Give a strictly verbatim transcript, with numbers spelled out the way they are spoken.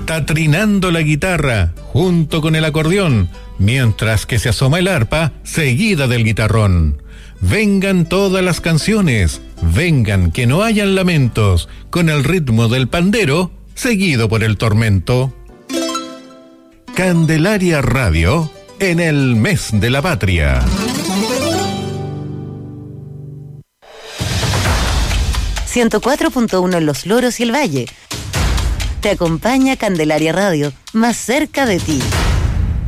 está trinando la guitarra junto con el acordeón, mientras que se asoma el arpa seguida del guitarrón. Vengan todas las canciones, vengan que no hayan lamentos, con el ritmo del pandero seguido por el tormento. Candelaria Radio, en el mes de la patria. ciento cuatro punto uno en Los Loros y el Valle. Te acompaña Candelaria Radio, más cerca de ti.